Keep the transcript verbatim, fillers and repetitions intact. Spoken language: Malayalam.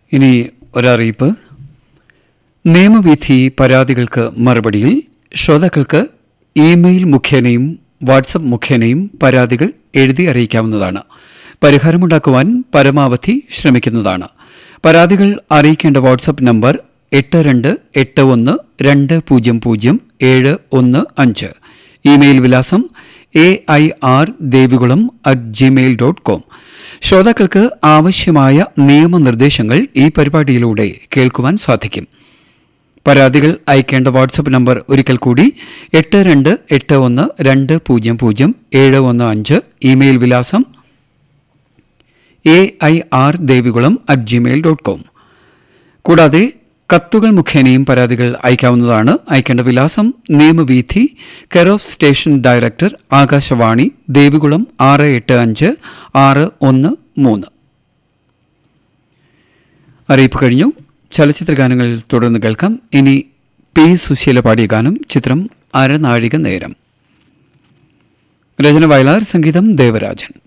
ഇനി ഒരറിയിപ്പ്. നിയമവിധി പരാതികൾക്ക് മറുപടിയിൽ ശ്രോതാക്കൾക്ക് ഇമെയിൽ മുഖേനയും വാട്സപ്പ് മുഖേനയും പരാതികൾ എഴുതി അറിയിക്കാവുന്നതാണ്. പരിഹാരമുണ്ടാക്കുവാൻ പരമാവധി ശ്രമിക്കുന്നതാണ്. പരാതികൾ അറിയിക്കേണ്ട വാട്സപ്പ് നമ്പർ എട്ട് രണ്ട് എട്ട് ഒന്ന് രണ്ട് പൂജ്യം പൂജ്യം ഏഴ് ഒന്ന് അഞ്ച്. ഇമെയിൽ വിലാസം A I R Devikulam at Gmail dot com. ശ്രോതാക്കൾക്ക് ആവശ്യമായ നിയമനിർദ്ദേശങ്ങൾ ഈ പരിപാടിയിലൂടെ കേൾക്കുവാൻ സാധിക്കും. പരാതികൾ അയക്കേണ്ട വാട്സപ്പ് നമ്പർ ഒരിക്കൽ കൂടി എട്ട് രണ്ട് എട്ട് ഒന്ന് രണ്ട് പൂജ്യം പൂജ്യം ഏഴ് ഒന്ന് അഞ്ച്. ഇമെയിൽ വിലാസം A I R Devikulam at Gmail dot com. കൂടാതെ കത്തുകൾ മുഖേനയും പരാതികൾ അയക്കാവുന്നതാണ്. അയക്കേണ്ട വിലാസം നിയമവീഥി, care of station director, Akashvani, Devikulam ആറ് എട്ട് അഞ്ച് ആറ് ഒന്ന് മൂന്ന്. അറിയിപ്പ് കഴിഞ്ഞു. ചലച്ചിത്ര ഗാനങ്ങൾ തുടർന്ന് കേൾക്കാം. ഇനി പി സുശീല പാടിയ ഗാനം. ചിത്രം അരനാഴിക നേരം. രചന വയലാർ, സംഗീതം ദേവരാജൻ.